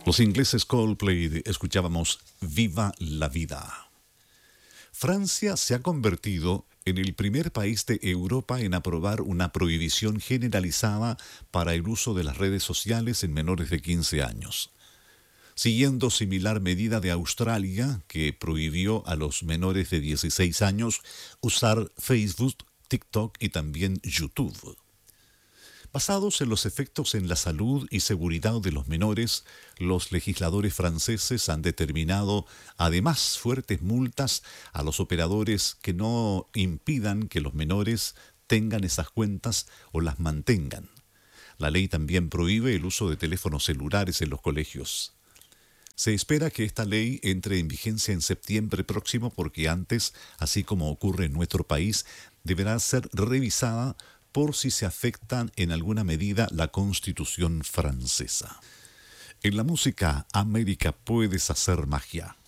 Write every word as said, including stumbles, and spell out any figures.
Los ingleses Coldplay escuchábamos Viva la vida. Francia se ha convertido en el primer país de Europa en aprobar una prohibición generalizada para el uso de las redes sociales en menores de quince años. Siguiendo similar medida de Australia, que prohibió a los menores de dieciséis años usar Facebook, TikTok y también YouTube. Basados en los efectos en la salud y seguridad de los menores, los legisladores franceses han determinado además fuertes multas a los operadores que no impidan que los menores tengan esas cuentas o las mantengan. La ley también prohíbe el uso de teléfonos celulares en los colegios. Se espera que esta ley entre en vigencia en septiembre próximo porque antes, así como ocurre en nuestro país, deberá ser revisada por si se afectan en alguna medida la Constitución francesa. En la música, América puedes hacer magia.